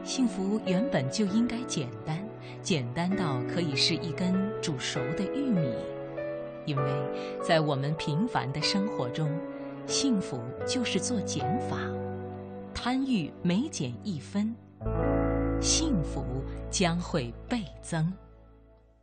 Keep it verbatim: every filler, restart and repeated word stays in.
幸福原本就应该简单，简单到可以是一根煮熟的玉米。因为在我们平凡的生活中，幸福就是做减法，贪欲每减一分，幸福将会倍增。